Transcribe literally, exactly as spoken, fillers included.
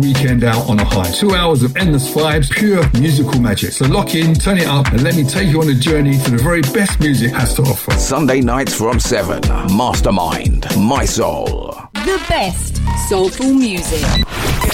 weekend out on a high. Two hours of endless vibes, pure musical magic. So lock in, turn it up, and let me take you on a journey to the very best music has to offer. Sunday nights from seven. Mastermind, My Soul. The best soulful music.